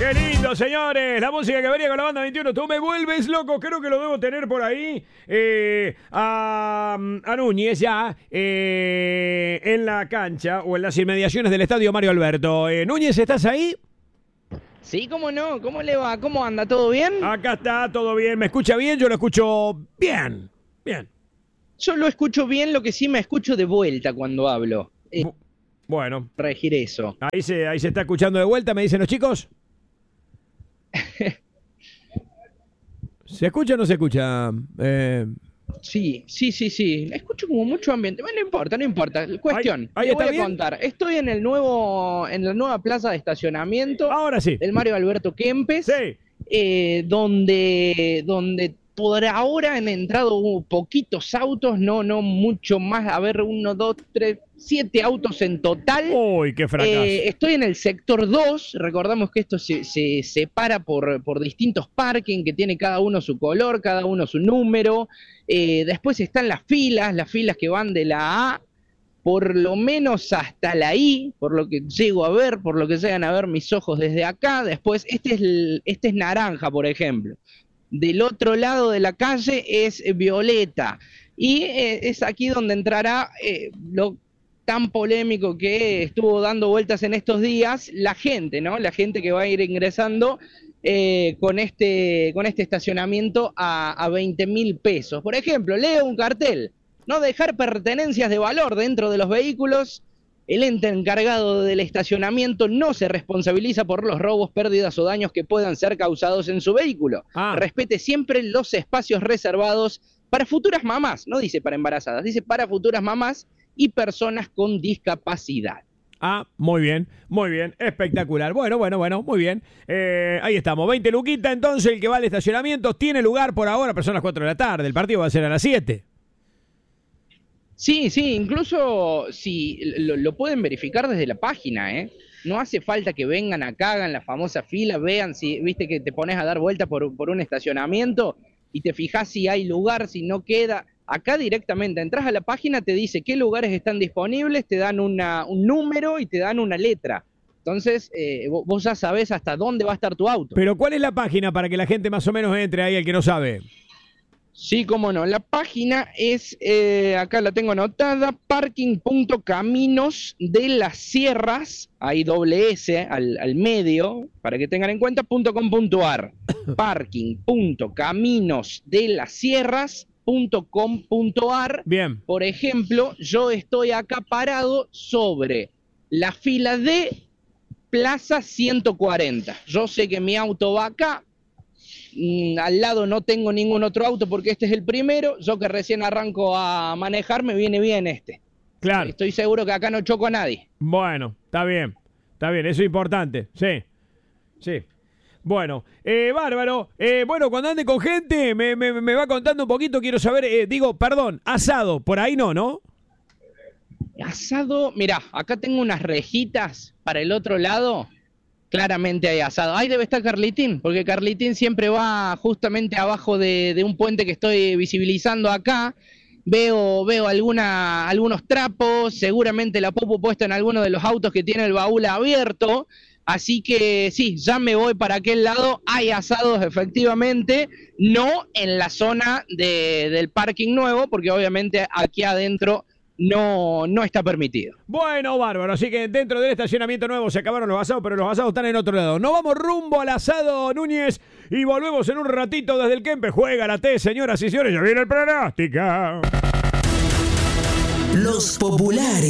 Qué lindo, señores. La música que venía con la banda 21. Tú me vuelves loco. Creo que lo debo tener por ahí. A Núñez ya en la cancha o en las inmediaciones del estadio Mario Alberto. Núñez, ¿estás ahí? Sí, cómo no. ¿Cómo le va? ¿Cómo anda? ¿Todo bien? Acá está, todo bien. ¿Me escucha bien? Yo lo escucho bien. Bien. Yo lo escucho bien, lo que sí me escucho de vuelta cuando hablo. Bueno. Regir eso. Ahí se está escuchando de vuelta, me dicen los chicos. ¿Se escucha o no se escucha? Sí. Escucho como mucho ambiente. Bueno, no importa. Cuestión. Ahí le está voy bien. a contar. Estoy en la nueva plaza de estacionamiento. Ahora sí. Del Mario Alberto Kempes. Sí. Donde por ahora han entrado poquitos autos, no mucho más. A ver, 1, 2, 3, 7 autos en total. Uy, qué fracaso. Estoy en el sector 2. Recordamos que esto se separa por distintos parking, que tiene cada uno su color, cada uno su número. Después están las filas que van de la A por lo menos hasta la I, por lo que llego a ver, por lo que llegan a ver mis ojos desde acá. Después, este es naranja, por ejemplo. Del otro lado de la calle es violeta. Y es aquí donde entrará lo tan polémico que estuvo dando vueltas en estos días, la gente, ¿no? La gente que va a ir ingresando con este estacionamiento a 20.000 pesos. Por ejemplo, leo un cartel: no dejar pertenencias de valor dentro de los vehículos. El ente encargado del estacionamiento no se responsabiliza por los robos, pérdidas o daños que puedan ser causados en su vehículo. Respete siempre los espacios reservados para futuras mamás. No dice para embarazadas, dice para futuras mamás y personas con discapacidad. Muy bien, espectacular. Bueno, muy bien. Ahí estamos, 20 luquita, entonces el que va al estacionamiento tiene lugar por ahora, pero son las 4 de la tarde, el partido va a ser a las 7. Sí, incluso si lo pueden verificar desde la página, ¿eh? No hace falta que vengan acá, hagan la famosa fila, vean si, viste que te pones a dar vuelta por un estacionamiento y te fijas si hay lugar, si no queda. Acá directamente entras a la página, te dice qué lugares están disponibles, te dan un número y te dan una letra. Entonces, vos ya sabés hasta dónde va a estar tu auto. Pero ¿cuál es la página para que la gente más o menos entre ahí, el que no sabe? Sí, cómo no. La página es, acá la tengo anotada, parking.caminosdelasierras, hay doble S al medio, para que tengan en cuenta, .com.ar. Parking.caminosdelasierras.com.ar. Bien. Por ejemplo, yo estoy acá parado sobre la fila de Plaza 140. Yo sé que mi auto va acá. Al lado no tengo ningún otro auto porque este es el primero. Yo que recién arranco a manejar, me viene bien este. Claro. Estoy seguro que acá no choco a nadie. Bueno, está bien, eso es importante, sí. Bueno, bárbaro. Bueno, cuando ande con gente, me va contando un poquito, quiero saber, asado, por ahí no. Asado, mirá, acá tengo unas rejitas para el otro lado. Claramente hay asado. Ahí debe estar Carlitín, porque Carlitín siempre va justamente abajo de un puente que estoy visibilizando acá. Veo algunos trapos, seguramente la popo puesta en alguno de los autos que tiene el baúl abierto. Así que sí, ya me voy para aquel lado. Hay asados efectivamente, no en la zona del parking nuevo, porque obviamente aquí adentro no está permitido. Bueno, bárbaro, así que dentro del estacionamiento nuevo se acabaron los asados, pero los asados están en otro lado. Nos vamos rumbo al asado, Núñez, y volvemos en un ratito desde el Kempes. Juega la T, señoras y señores, ya viene el pronóstico. Los populares.